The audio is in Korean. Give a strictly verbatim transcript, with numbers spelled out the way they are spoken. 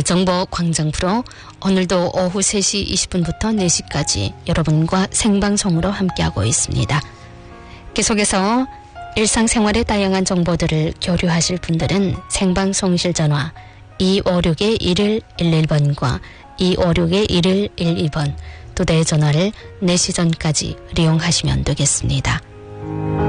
정보 광장 프로 오늘도 오후 세 시 이십 분부터 네 시까지 여러분과 생방송으로 함께하고 있습니다. 계속해서 일상생활의 다양한 정보들을 교류하실 분들은 생방송실 전화 이오육 일일일일 번과 이오육 일일일이 번 두 대의 전화를 네 시 전까지 이용하시면 되겠습니다.